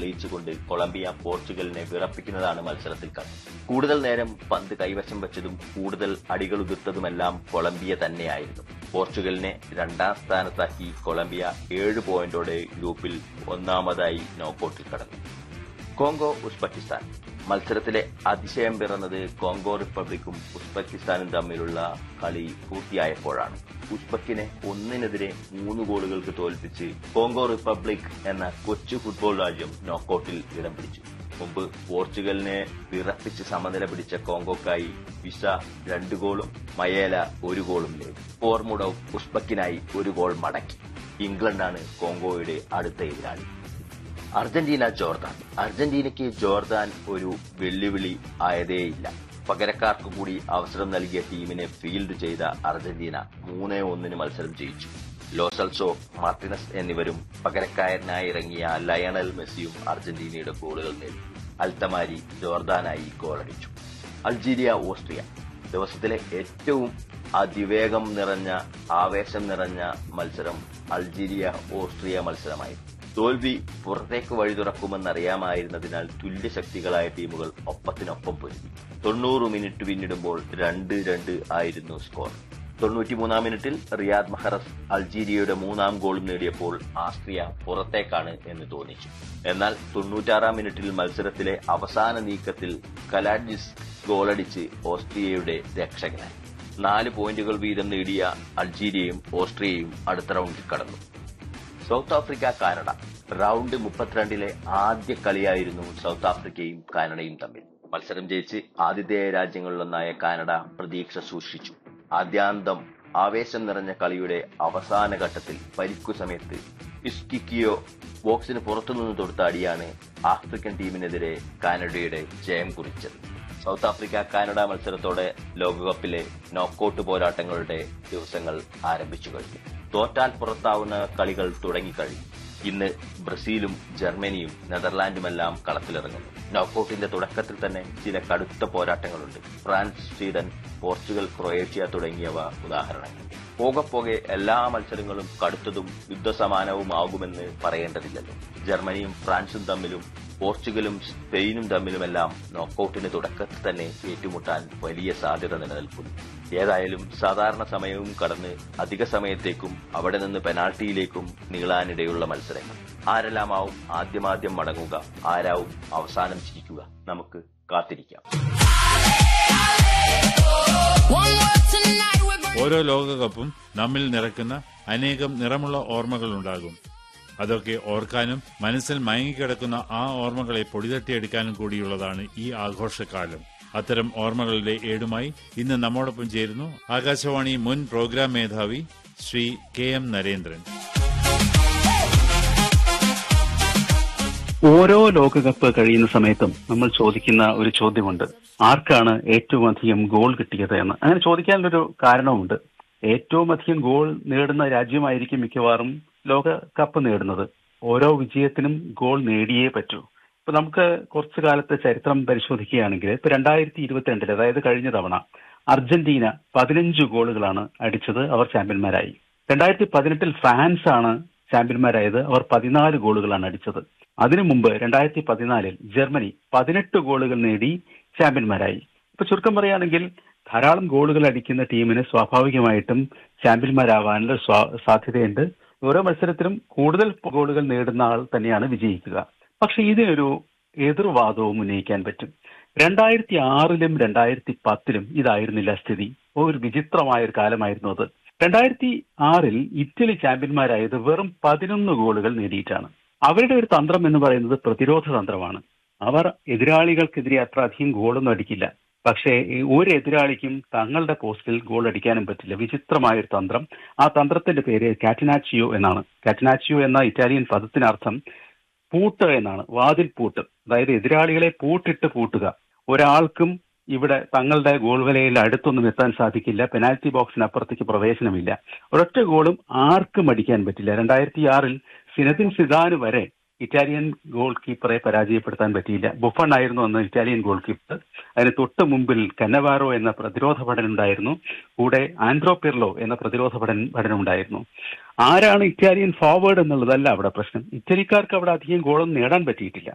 തെളിയിച്ചുകൊണ്ട് Colombia പോർച്ചുഗലിനെ വിറപ്പിക്കുന്നതാണ് മത്സരത്തിൽ കണ്ടത്. കൂടുതൽ നേരം പന്ത് കൈവശം വെച്ചതും കൂടുതൽ അടികൾ ഉതിർത്തതുമെല്ലാം കൊളംബിയ തന്നെയായിരുന്നു. പോർച്ചുഗലിനെ 2ാം സ്ഥാനത്താക്കി കൊളംബിയ 7 പോയിന്റോടെ ഗ്രൂപ്പിൽ ഒന്നാമതായി നോക്കൌട്ടിൽ കടന്നു. കോങ്കോ ഉസ്ബെക്കിസ്ഥാൻ മത്സരത്തിലെ അതിശയം പിറന്നത് കോങ്കോ റിപ്പബ്ലിക്കും ഉസ്ബെക്കിസ്ഥാനും തമ്മിലുള്ള കളി പൂർത്തിയായപ്പോഴാണ്. ഉസ്ബെക്കിനെ 1-നെതിരെ 3 ഗോളുകൾക്ക് തോൽപ്പിച്ച് കോങ്കോ റിപ്പബ്ലിക് എന്ന കൊച്ചു ഫുട്ബോൾ രാജ്യം നോക്കൌട്ടിൽ ഇടം പിടിച്ചു. മുമ്പ് പോർച്ചുഗലിനെ വിറപ്പിച്ച് സമനില പിടിച്ച കോങ്കോക്കായി വിസ 2 ഗോളും മയേല 1 ഗോളും നേടി. ഫോർമുഡൌ ഉസ്ബെക്കിനായി 1 ഗോൾ മടക്കി. ഇംഗ്ലണ്ടാണ് കോങ്കോയുടെ അടുത്ത എതിരാളി. Argentina Jordan. അർജന്റീനയ്ക്ക് ജോർദാൻ ഒരു വെല്ലുവിളി ആയതേയില്ല. പകരക്കാർക്ക് കൂടി അവസരം നൽകിയ ടീമിനെ ഫീൽഡ് ചെയ്ത അർജന്റീന 3-1 മത്സരം ജയിച്ചു. ലോസൽസോ, മാർട്ടിനസ് എന്നിവരും പകരക്കാരനായി ഇറങ്ങിയ ലയണൽ മെസ്സിയും അർജന്റീനയുടെ ഗോളുകൾ നേടി. അൽത്തമാരി ജോർദാനായി ഗോളടിച്ചു. അൾജീരിയ ഓസ്ട്രിയ ദിവസത്തിലെ ഏറ്റവും അതിവേഗം നിറഞ്ഞ ആവേശം നിറഞ്ഞ മത്സരം അൾജീരിയ ഓസ്ട്രിയ മത്സരമായി. തോൽവി പുറത്തേക്ക് വഴി തുറക്കുമെന്നറിയാമായിരുന്നതിനാൽ തുല്യശക്തികളായ ടീമുകൾ ഒപ്പത്തിനൊപ്പം പൊരുതി. 90 മിനിറ്റ് പിന്നിടുമ്പോൾ 2-2 ആയിരുന്നു സ്കോർ. 93-ാം മിനിറ്റിൽ റിയാദ് മഹറസ് അൾജീരിയയുടെ 3ാം ഗോളും നേടിയപ്പോൾ ആസ്ട്രിയ പുറത്തേക്കാണ് എന്ന് തോന്നിച്ചു. എന്നാൽ 96-ാം മിനിറ്റിൽ മത്സരത്തിലെ അവസാന നീക്കത്തിൽ കലാഡ്ജിസ് ഗോളടിച്ച് ഓസ്ട്രിയയുടെ രക്ഷകനായി. 4 പോയിന്റുകൾ വീതം നേടിയ അൾജീരിയയും ഓസ്ട്രിയയും അടുത്ത റൌണ്ടിൽ കടന്നു. സൗത്ത് ആഫ്രിക്ക കാനഡ റൌണ്ട് 32-ലെ ആദ്യ കളിയായിരുന്നു സൗത്ത് ആഫ്രിക്കയും കാനഡയും തമ്മിൽ. മത്സരം ജയിച്ച് ആതിഥേയ രാജ്യങ്ങളിലൊന്നായ കാനഡ പ്രതീക്ഷ സൂക്ഷിച്ചു. ആദ്യാന്തം ആവേശം നിറഞ്ഞ കളിയുടെ അവസാന ഘട്ടത്തിൽ പരിക്കു സമയത്ത് ഇസ്കിക്കിയോ ബോക്സിന് പുറത്തുനിന്ന് തൊടുത്ത അടിയാണ് ആഫ്രിക്കൻ ടീമിനെതിരെ കാനഡയുടെ ജയം കുറിച്ചത്. സൗത്ത് ആഫ്രിക്ക കാനഡ മത്സരത്തോടെ ലോകകപ്പിലെ നോക്കൌട്ട് പോരാട്ടങ്ങളുടെ ദിവസങ്ങൾ ആരംഭിച്ചു കഴിഞ്ഞു. തോറ്റാൽ പുറത്താവുന്ന കളികൾ തുടങ്ങിക്കഴിഞ്ഞു. ഇന്ന് ബ്രസീലും ജർമ്മനിയും നെതർലാൻഡുമെല്ലാം കളത്തിലിറങ്ങുന്നു. നോക്കൌട്ടിന്റെ തുടക്കത്തിൽ തന്നെ ചില കടുത്ത പോരാട്ടങ്ങളുണ്ട്. ഫ്രാൻസ്, സ്വീഡൻ, പോർച്ചുഗൽ, ക്രൊയേഷ്യ തുടങ്ങിയവ ഉദാഹരണങ്ങൾ. പോകെ എല്ലാ മത്സരങ്ങളും കടുത്തതും യുദ്ധസമാനവുമാകുമെന്ന് പറയേണ്ടതില്ലല്ലോ. ജർമ്മനിയും ഫ്രാൻസും തമ്മിലും പോർച്ചുഗലും സ്പെയിനും തമ്മിലുമെല്ലാം നോക്കൌട്ടിന്റെ തുടക്കത്തിൽ തന്നെ ഏറ്റുമുട്ടാൻ വലിയ സാധ്യത നിലനിൽക്കുന്നു. ഏതായാലും സാധാരണ സമയവും കടന്ന് അധിക സമയത്തേക്കും അവിടെ നിന്ന് പെനാൽറ്റിയിലേക്കും നീളാനിടയുള്ള മത്സരങ്ങൾ. ആരെല്ലാമാവും ആദ്യമാദ്യം മടങ്ങുക, ആരാവും അവസാനം ചിരിക്കുക, നമുക്ക് കാത്തിരിക്കാം. ഓരോ ലോകകപ്പും നമ്മിൽ നിറയ്ക്കുന്ന അനേകം നിറമുള്ള ഓർമ്മകളുണ്ടാകും. അതൊക്കെ ഓർക്കാനും മനസ്സിൽ മയങ്ങിക്കിടക്കുന്ന ആ ഓർമ്മകളെ പൊടിതട്ടിയെടുക്കാനും കൂടിയുള്ളതാണ് ഈ ആഘോഷക്കാലം. അത്തരം ഓർമ്മകളുടെ ഏടുമായി ഇന്ന് നമ്മോടൊപ്പം ചേരുന്നു ആകാശവാണി മുൻ പ്രോഗ്രാം മേധാവി ശ്രീ KM നരേന്ദ്രൻ. ഓരോ ലോകകപ്പ് കഴിയുന്ന സമയത്തും നമ്മൾ ചോദിക്കുന്ന ഒരു ചോദ്യമുണ്ട്, ആർക്കാണ് ഏറ്റവും അധികം ഗോൾ കിട്ടിയത് എന്ന്. അങ്ങനെ ചോദിക്കാനൊരു കാരണമുണ്ട്. ഏറ്റവും അധികം ഗോൾ നേടുന്ന രാജ്യമായിരിക്കും മിക്കവാറും ലോകകപ്പ് നേടുന്നത്. ഓരോ വിജയത്തിനും ഗോൾ നേടിയേ പറ്റൂ. ഇപ്പൊ നമുക്ക് കുറച്ചു കാലത്തെ ചരിത്രം പരിശോധിക്കുകയാണെങ്കിൽ ഇപ്പൊ 2022 അതായത് കഴിഞ്ഞ തവണ അർജന്റീന 15 ഗോളുകളാണ് അടിച്ചത്, അവർ ചാമ്പ്യന്മാരായി. 2018 ഫ്രാൻസ് ആണ് ചാമ്പ്യന്മാരായത്, അവർ 14 ഗോളുകളാണ് അടിച്ചത്. അതിനു മുമ്പ് 2014 ജർമ്മനി 18 ഗോളുകൾ നേടി ചാമ്പ്യന്മാരായി. ഇപ്പൊ ചുരുക്കം പറയുകയാണെങ്കിൽ ധാരാളം ഗോളുകൾ അടിക്കുന്ന ടീമിന് സ്വാഭാവികമായിട്ടും ചാമ്പ്യന്മാരാവാനുള്ള സാധ്യതയുണ്ട്. ഓരോ മത്സരത്തിലും കൂടുതൽ ഗോളുകൾ നേടുന്ന ആൾ തന്നെയാണ് വിജയിക്കുക. പക്ഷെ ഇതിനൊരു എതിർവാദവും ഉന്നയിക്കാൻ പറ്റും. 2006-ലും 2010-ലും ഇതായിരുന്നില്ല സ്ഥിതി. ഒരു വിചിത്രമായ ഒരു കാലമായിരുന്നു അത്. 2006-ൽ ഇറ്റലി ചാമ്പ്യന്മാരായത് വെറും 11 ഗോളുകൾ നേടിയിട്ടാണ്. അവരുടെ ഒരു തന്ത്രം എന്ന് പറയുന്നത് പ്രതിരോധ തന്ത്രമാണ്. അവർ എതിരാളികൾക്കെതിരെ അത്ര അധികം ഗോളൊന്നും അടിക്കില്ല. പക്ഷേ ഒരു എതിരാളിക്കും തങ്ങളുടെ പോസ്റ്റിൽ ഗോൾ അടിക്കാനും പറ്റില്ല. വിചിത്രമായൊരു തന്ത്രം. ആ തന്ത്രത്തിന്റെ പേര് കാറ്റനാച്ചിയോ എന്നാണ്. കാറ്റനാച്ചിയോ എന്ന ഇറ്റാലിയൻ പദത്തിനർത്ഥം പൂട്ട് എന്നാണ്, വാതിൽ പൂട്ട്. അതായത് എതിരാളികളെ പൂട്ടുക. ഒരാൾക്കും ഇവിടെ തങ്ങളുടെ ഗോൾ വലയിൽ അടുത്തൊന്നും എത്താൻ സാധിക്കില്ല. പെനാൽറ്റി ബോക്സിനപ്പുറത്തേക്ക് പ്രവേശനമില്ല. ഒരൊറ്റ ഗോളും ആർക്കും അടിക്കാൻ പറ്റില്ല. 2006-ൽ സിനദിൻ സിദാന് വരെ ഇറ്റാലിയൻ ഗോൾ കീപ്പറെ പരാജയപ്പെടുത്താൻ പറ്റിയില്ല. ബുഫൺ ആയിരുന്നു അന്ന് ഇറ്റാലിയൻ ഗോൾ കീപ്പർ. അതിന് തൊട്ട് മുമ്പിൽ കന്നവാറോ എന്ന പ്രതിരോധ ഭടൻ ഉണ്ടായിരുന്നു. കൂടെ ആൻഡ്രോ പിർലോ എന്ന പ്രതിരോധ ഭടൻ ഉണ്ടായിരുന്നു. ആരാണ് ഇറ്റാലിയൻ ഫോർവേഡ് എന്നുള്ളതല്ല അവിടെ പ്രശ്നം. ഇറ്റലിക്കാർക്ക് അവിടെ അധികം ഗോളൊന്നും നേടാൻ പറ്റിയിട്ടില്ല.